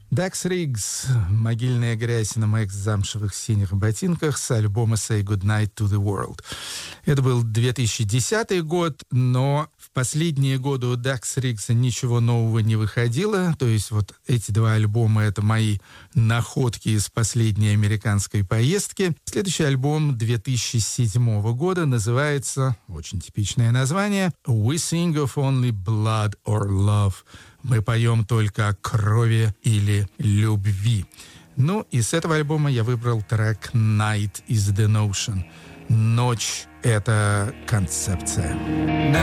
Dax Riggs, «Могильная грязь» на моих замшевых синих ботинках с альбома «Say Goodnight to the World». Это был 2010 год, но в последние годы у Dax Riggs ничего нового не выходило. То есть вот эти два альбома — это мои находки из последней американской поездки. Следующий альбом 2007 года называется, очень типичное название, «We Sing of Only Blood or Love». Мы поем только о крови или любви. Ну, и с этого альбома я выбрал трек «Night is the Notion». Ночь — это концепция.